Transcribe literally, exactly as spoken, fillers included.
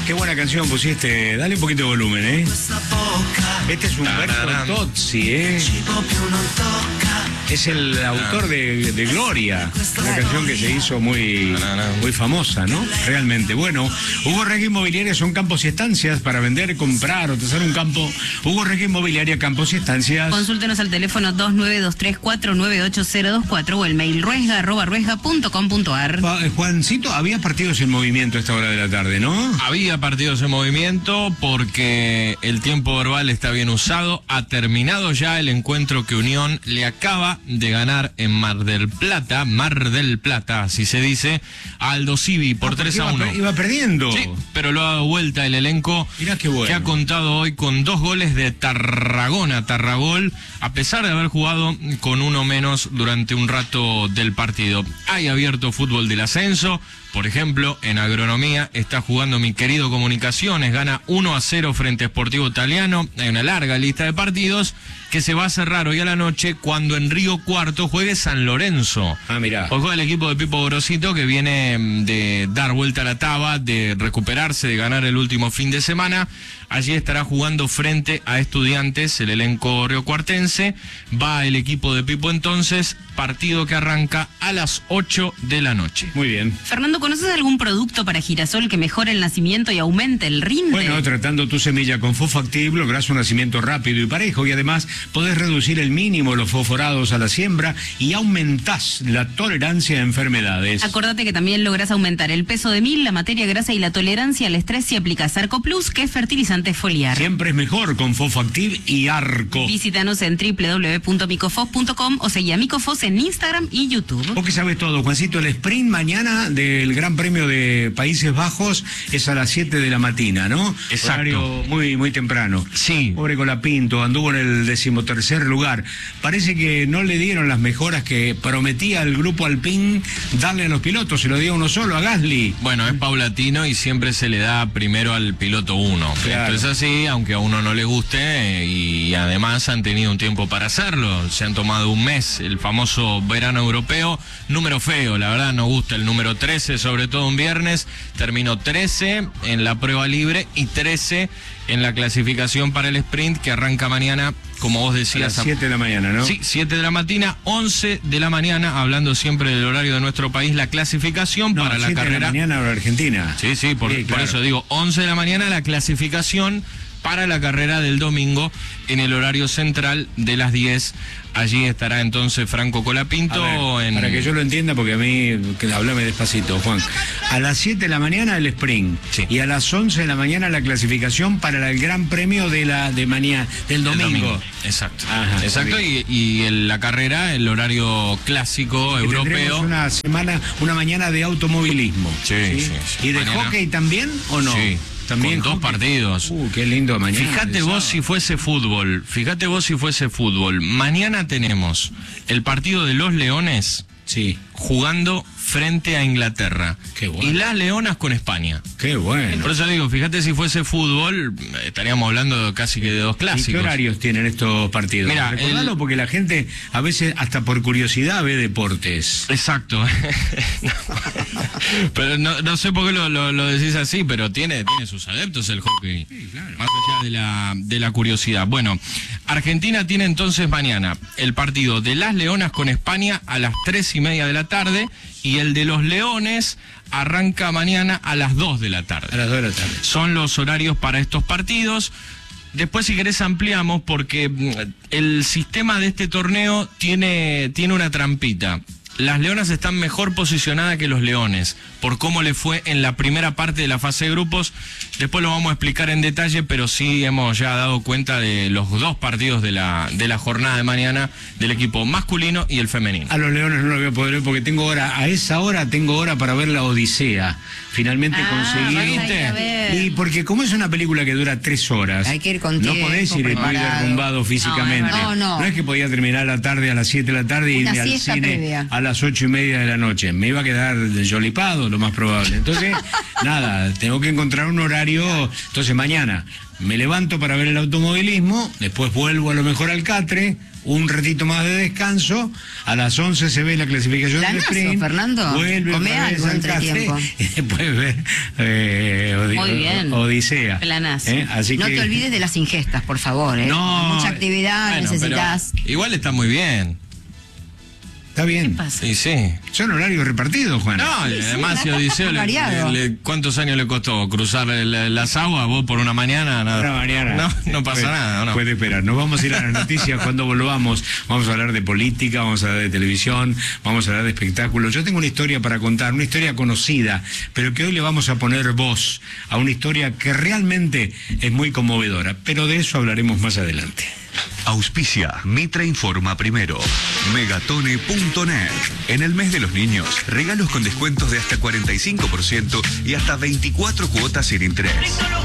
Qué buena canción pusiste. Dale un poquito de volumen, ¿eh? Este es Umberto Tozzi, ¿eh? Es el autor de, de Gloria, una canción que se hizo muy, muy famosa, ¿no? Realmente. Bueno, Hugo Rega Inmobiliaria son campos y estancias para vender, comprar o tener un campo. Hugo Rega Inmobiliaria, campos y estancias. Consúltenos al teléfono dos nueve dos tres cuatro nueve ocho cero dos cuatro o el mail ruesga arroba ruesga punto com punto ar. Juancito, había partidos en movimiento a esta hora de la tarde, ¿no? Había partidos en movimiento porque el tiempo verbal está bien usado. Ha terminado ya el encuentro que Unión le acaba de ganar en Mar del Plata, Mar del Plata, así se dice, a Aldo Civi por ah, tres a uno. Iba, iba perdiendo. Sí, pero lo ha dado vuelta el elenco. Mirá qué bueno. Que ha contado hoy con dos goles de Tarragona, Tarragol, a pesar de haber jugado con uno menos durante un rato del partido. Hay abierto fútbol del ascenso. Por ejemplo, en agronomía está jugando mi querido Comunicaciones, gana uno a cero frente a Sportivo Italiano. Hay una larga lista de partidos que se va a cerrar hoy a la noche cuando en Río Cuarto juegue San Lorenzo. Ah, mirá. Hoy juega el equipo de Pipo Gorosito, que viene de dar vuelta a la taba, de recuperarse, de ganar el último fin de semana. Allí estará jugando frente a Estudiantes, el elenco riocuartense. Va el equipo de Pipo entonces, partido que arranca a las ocho de la noche. Muy bien. Fernando, ¿conoces algún producto para girasol que mejore el nacimiento y aumente el rinde? Bueno, tratando tu semilla con Fosfactiv lográs un nacimiento rápido y parejo y además podés reducir el mínimo de los fosforados a la siembra y aumentás la tolerancia a enfermedades. Acordate que también lográs aumentar el peso de mil, la materia grasa y la tolerancia al estrés si aplicas Arco Plus, que es fertilizante foliar. Siempre es mejor con Fosfactiv y Arco. Visítanos en doble u doble u doble u punto micofos punto com o seguí a Micofos en Instagram y YouTube. Vos que sabés todo, Juancito, el sprint mañana del Gran Premio de Países Bajos es a las siete de la mañana, ¿no? Exacto. Horario muy, muy temprano. Sí. Pobre Colapinto, anduvo en el decimotercer lugar. Parece que no le dieron las mejoras que prometía el grupo Alpine darle a los pilotos, se lo dio uno solo, a Gasly. Bueno, es paulatino y siempre se le da primero al piloto uno. Claro. Esto es así, aunque a uno no le guste, y además han tenido un tiempo para hacerlo. Se han tomado un mes, el famoso verano europeo. Número feo, la verdad, no gusta el número trece, sobre todo un viernes. Terminó trece en la prueba libre y trece en la clasificación para el sprint, que arranca mañana, como vos decías. A las siete de la mañana, ¿no? Sí, siete de la mañana, once de la mañana, hablando siempre del horario de nuestro país, la clasificación No, para la carrera. siete de la mañana hora Argentina. Sí, sí, por, Sí, claro. por eso digo, once de la mañana la clasificación para la carrera del domingo en el horario central de las diez. Allí estará entonces Franco Colapinto. A ver, en... Para que yo lo entienda, porque a mí, que, hablame despacito, Juan. A las siete de la mañana el sprint. Sí. Y a las once de la mañana la clasificación para el Gran Premio de la de mañana, del domingo. El domingo. Exacto. Ajá, Exacto, y, y el, la carrera, el horario clásico Que europeo. tendremos una semana, una mañana de automovilismo. Sí, sí, sí. ¿Y de Mañana. hockey también o no? Sí. También con dos hockey. partidos. Uh, qué lindo mañana. Fíjate vos si fuese fútbol, fíjate vos si fuese fútbol. Mañana tenemos el partido de los Leones Sí. jugando frente a Inglaterra. Qué bueno. Y las Leonas con España. Qué bueno. Por eso digo, fíjate si fuese fútbol, estaríamos hablando casi que de dos ¿Y clásicos. qué horarios tienen estos partidos? Mira, Recordalo el- porque la gente a veces hasta por curiosidad ve deportes. Exacto. No. Pero no, no sé por qué lo, lo, lo decís así, pero tiene, tiene sus adeptos el hockey. Sí, claro. Más allá de la, de la curiosidad. Bueno, Argentina tiene entonces mañana el partido de las Leonas con España a las tres y media de la tarde y el de los Leones arranca mañana a las dos de la tarde. A las dos de la tarde. Son los horarios para estos partidos. Después, si querés, ampliamos porque mm, el sistema de este torneo tiene, tiene una trampita. Las Leonas están mejor posicionadas que los Leones, por cómo le fue en la primera parte de la fase de grupos. Después lo vamos a explicar en detalle, pero sí hemos ya dado cuenta de los dos partidos de la, de la jornada de mañana del equipo masculino y el femenino. A los Leones no lo voy a poder ver porque tengo hora, a esa hora tengo hora para ver la Odisea. Finalmente Ah, conseguí. vas a ir a ver. Y porque como es una película que dura tres horas, Hay que ir con no tiempo, podés ir muy preparado. derrumbado físicamente. No, no. No es que podía terminar a la tarde a las siete de la tarde y Una irme al siesta cine previa. a las ocho y media de la noche. Me iba a quedar yolipado, lo más probable. Entonces, nada, tengo que encontrar un horario. Entonces, mañana me levanto para ver el automovilismo, después vuelvo a lo mejor al Catre, un ratito más de descanso, a las once se ve la clasificación del sprint. Fernando, vuelve come otra vez algo al entre Catre, tiempo. y después ver eh, Odi- Muy bien. Odisea. Planazo. ¿Eh? Así No que... te olvides de las ingestas, por favor. ¿eh? No, Mucha actividad Bueno, necesitas. pero igual está muy bien. Está bien. pasa? Y sí. Son horarios repartidos, Juan. No, y además si Odiseo, le, variado. le- le- ¿cuántos años le costó cruzar el- las aguas? Vos por una mañana, nada. Una mañana. No, no pasa Puede- nada, ¿o no? Puede esperar. Nos vamos a ir a las noticias cuando volvamos. Vamos a hablar de política, vamos a hablar de televisión, vamos a hablar de espectáculos. Yo tengo una historia para contar, una historia conocida, pero que hoy le vamos a poner voz a una historia que realmente es muy conmovedora. Pero de eso hablaremos más adelante. Auspicia Mitra Informa Primero. Megatone punto net. En el mes de los niños, regalos con descuentos de hasta cuarenta y cinco por ciento y hasta veinticuatro cuotas sin interés.